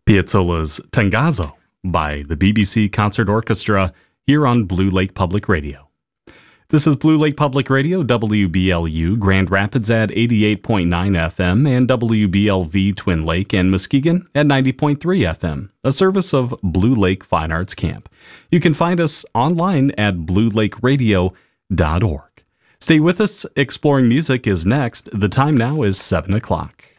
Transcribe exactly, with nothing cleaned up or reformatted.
Piazzolla's Tangazo by the B B C Concert Orchestra here on Blue Lake Public Radio. This is Blue Lake Public Radio, W B L U, Grand Rapids at eighty-eight point nine F M and W B L V Twin Lake and Muskegon at ninety point three F M, a service of Blue Lake Fine Arts Camp. You can find us online at blue lake radio dot org. Stay with us. Exploring Music is next. The time now is seven o'clock.